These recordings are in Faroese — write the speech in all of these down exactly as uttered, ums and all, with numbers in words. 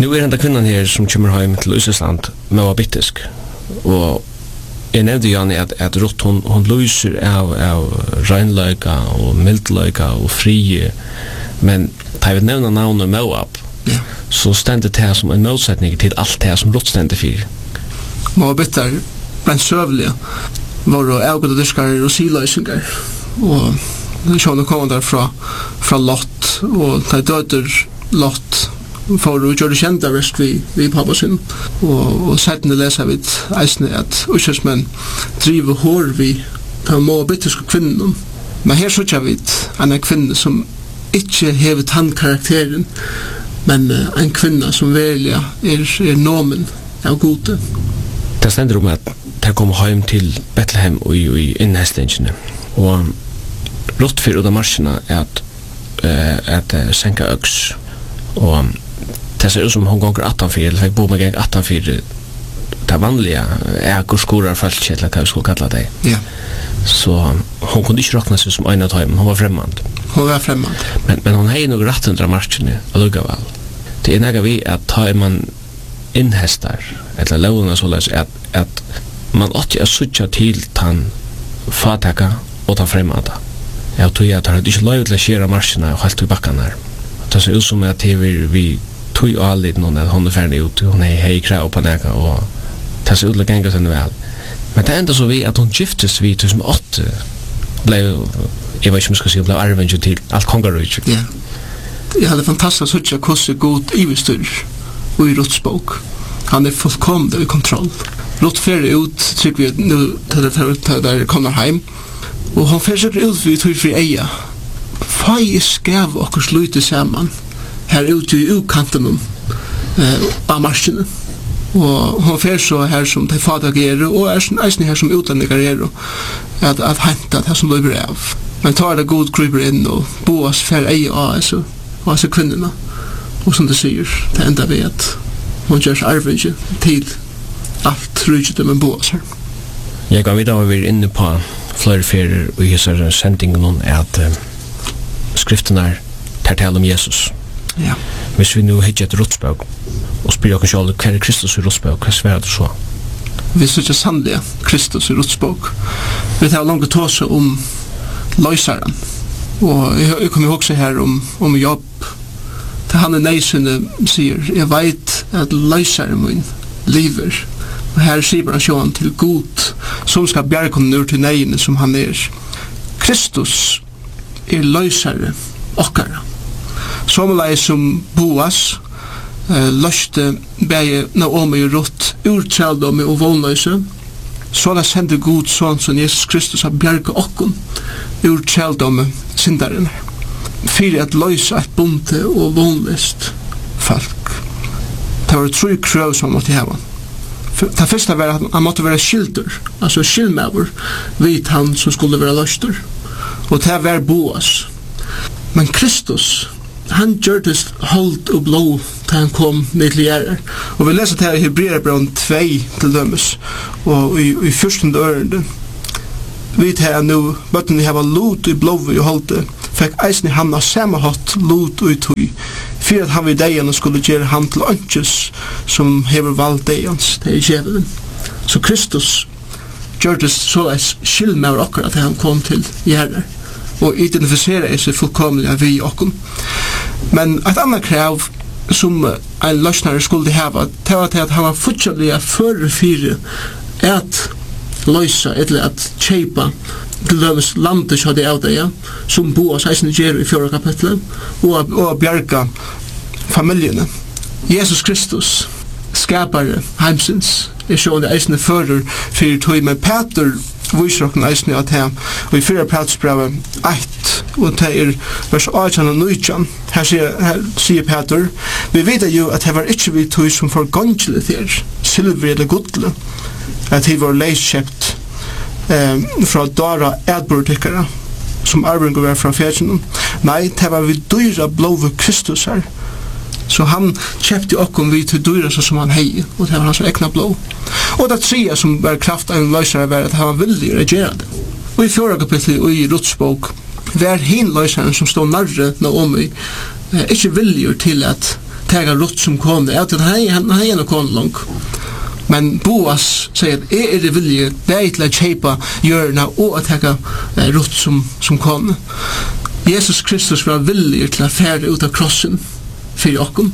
Nu är den där kvinnan här som kommer hem till Israelsland med var bittisk. Och jag nämnde ju att, att Ruth hon, hon lyser av, av regnlöka och mildlöka och fri. Men tar vi nämna navnet Moab, ja. Så ständer det här som en motsättning till allt det här som Ruth ständer för. Moabitar bland sövliga var då ägodiskar och silöjsingar. Och det känner kommer där från, från Lot och det döder Lot för att göra kända rest vi, vi pappa sin. Och, och sedan läser vi eisne att ursprungsmän driver hår vi på moabitiska kvinnor. Men här så vi en kvinna som inte har tandkarakteren, men en kvinna som välja är, är nomen av gode. Det ständer om att de kommer hem till Betlehem och i, i innhästningen. Och rått för udda marscherna är att, äh, att äh, sänka öks. Och det ser ut som hon gånger attanfyr, eller fick bo med gång attanfyr, det vanliga ägor, skorar, fölkje, eller vad vi skulle kalla det. Ja. Så hon kunde inte räkna sig som en av dem, hon var främmande. Hon var främmande. Men, men hon har nog rätt under marscherna, och lugga väl. Det är näga vi att tar man inhästar, eller lovna så läs att, att man åt att sucha till tan fataka och tan främmande. Jag tror att det är inte löjligt att skera marscherna och hålla i backarna här. Det ser ut som att det är vi tog och aldrig någon att hon är färdig ut, hon är hej krav på näka och det ser ut att gänga sen väl. Men det är ändå så vi att hon giftes vid tusen åtta blev, jag vet inte om jag ska säga, blev arven till allt kongaröjt. Ja. Jag hade fantastiskt att säga hur god ivestyr och i Ruths bok. Han är fullkomlig i kontroll. Ruth färger ut, tycker vi nu, där det kommer hem. Och hon färger ut vid hur fri eia. Fai skav och sluta samman här ute i utkanten eh, av marschen. Och hon färger så här som de fader ger och är här som utlänningar ger att, att hämta det som löper av. Men tar det god kryper in och boas för eia av alltså, alltså kvinnorna. Och som det säger, det enda vi att hon görs arvinge till allt rydget med boas här. Jag gav idag vi är inne på flera ferier och i så sändningen att uh, skrifterna tar tal om Jesus. Ja. Hvis vi nu hittar ett rotsbög och spyr oss själv, vad är Kristus i rotsbög? Vad är det så? Vi söker sannliga Kristus i rotsbög. Vi tar långt ta oss om lösaren. Och jag, jag kommer också här om, om jobb. Det han är nejsynne säger, jag vet att lösaren min lever. Och här säger han sjån till god som ska bjärka honom ur till nejene som han är. Kristus är lösare okkara. Somleis som Boas eh, løste bæge Naomi og Ruth ur trældomme og vognløse, så la sende god sånn som Jesus Kristus har bjerget okkon ur trældomme syndaren. Fyrir at løse et bonte og vognløst folk. Det var tre krøv som han måtte heva. Det første var at han måtte være skilder, altså skildmæver, vid han som skulle være løster. Og det var Boas. Men Kristus, han gjørtes holdt og blå til han kom ned til gjerrer. Og vi leser til i Hebreerbrevet to til dømes, og i, i fjortende ørende. Vi tar nu, bøtten vi hava lot i blå i holdet, fikk eisen i hamna samme hatt lot i tog, for at han vid deian skulle gjøre han til ønskes som hever valgt deians til djevelen. Så Kristus gjørtes såleis skyld med okker at han kom til gjerrer og identifisere seg fullkomlig av vi okken. Men et annet krav som en løsnare skulle hava, det var til at han var fortsattelig før fire at løysa, eller at kjeipa til dømes landet som hadde av det, som Boas eisen gjør i fjorda kapitlet, og, og bjerga familjene. Jesus Kristus, skapare heimsins, er sjående eisen fører fyrir tog, men Peter viser okken eisen at han, og i fyra Petersbrevet ett, og det er vers eighteen og nineteen, her sier, her sier Peter, vi vet jo at det var ikke vi tog som forgångelig til, silver eller godle, at det var leiskjept eh, fra dara edbordtikkere, som arvinger var fra fjætjen. Nei, det var vi dyra blåve Kristus her, så han kjøpte okkom vi til dyra så som han hei, og det var hans egna blå. Og det tredje som var kraft av en løsare var at han var villig å reagere det. Og i fjorda kapitlet og i Ruths bok var hin løsaren som stod nærre Naomi eh, ikke villig til at tega Ruth som kone. Ja, han han han är en kone lång. Men Boas säger att är det vilje det till att köpa görna och att tega Ruth som som kone. Jesus Kristus var villig till att färda ut av krossen för oss.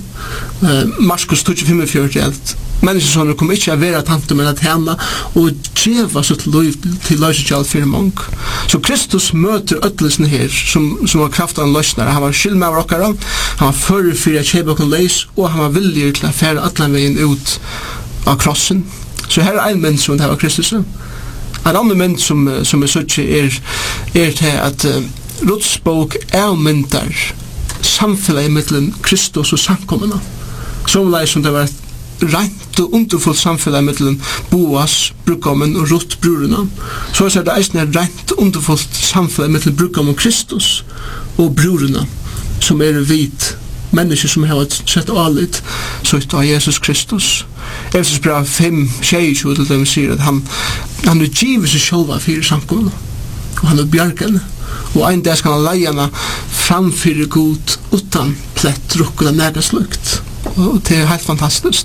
Markus tjugofem fjorton människor kommer inte att vara tantum men att hända och geva sitt liv till lösning för många. Så Kristus möter ödlesen här som, som har kraft av en lösnare. Han var skyld med rockare, han var förr för att köpa och läs och han var villig till att färda alla vägen ut av krossen. Så här är en människa som det här var Kristus. En annan människa som, som är sutt är, är till att uh, Ruths bok avmyntar samfället mellan Kristus och samkomna. Som som det var ett rent og underfullt samfellet mellom Boas, brukkommen og Ruth, brurene. Så er det eisen et rent og underfullt samfellet mellom brukkommen Kristus og brurene, som er hvit mennesker som har sett alit søkt av Jesus Kristus. Efesers brev fem tjugosju til dem sier at han, han vil give seg selv for samkomne, og han vil bjerke henne. Og en dag skal han leie henne framfyrir god utan plett, drukk og nægaslukt. Og det er helt fantastisk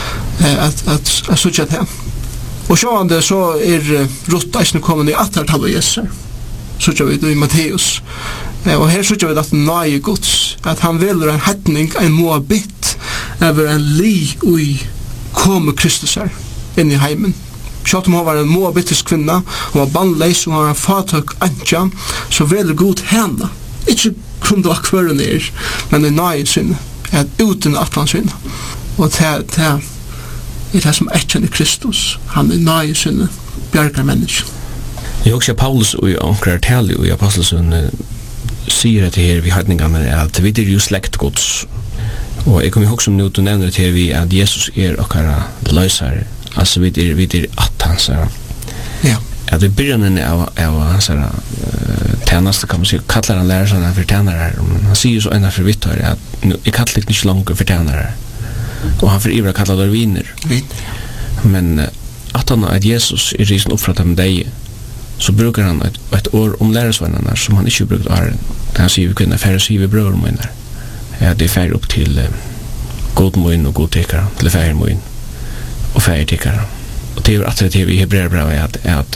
eh, at, at, at søtja det. Og sjående så er Ruth eisne kommet i attartal av Jesus. Søtja vi det i Matteus. Eh, og her søtja vi det at nøye Guds, at han veler en hetning, en moabit, over en li ui komme Kristus her inn i heimen. Sjått om hun var en moabitisk kvinna, hun var bandleis, og hun var en fatøk antja, så veler god henne. Ikke kun det akvøren er, men i nøye sinne. At uten atlandsvinna. Og det, det er det som etkjenner Kristus. Han er nøye sinne, bjergar mennesker. Jeg også Paulus og omkrar tali og i Apostelsund sier at her vi hadningene er at vi er jo slektgods. Og jeg kommer ihåg som nå du nevner det her vi at Jesus er okkara løysare. Altså vi er, vi er atlansare. Ja. At vi byrjanen av, av hans uh, tjeneste, kan man si, kallar han lærer sånn for tjenere. Han sier så ena for vitt her, at jeg kallar ikke ikke langt for tjenere. Og han for ivra kallar det viner. Viner. Men uh, at han at Jesus er risen oppfratt av deg, så brukar han et, et år om lærersvennerne som han ikke brukt åren. Han sier vi kunne færre sier vi brøver mine. Ja, det er færre opp til uh, god moin og god tikkere, til færre moin og færre tikkere. Og det er at det vi hebreerbrevet er at at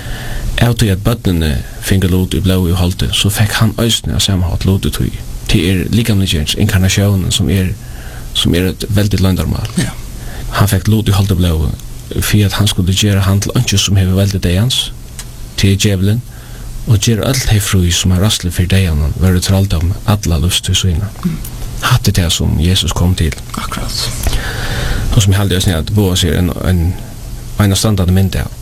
uh, at at bøttene finner lot i blå i holdet, så fikk han øysene av samme hatt lot i tog. Det er likamliggjens inkarnasjonen som er som er et veldig løndarmal. Ja. Han fikk lot i holdet blå for at han skulle gjøre han til ønske som hever veldig deians til djevelen og gjøre alt hei fru som er rastlig for deianen var det tralldom alle lust til syne. Mm. Hatt det som Jesus kom til. Akkurat. Og som jeg halde oss ned at Boas er en, en en av standardene mynda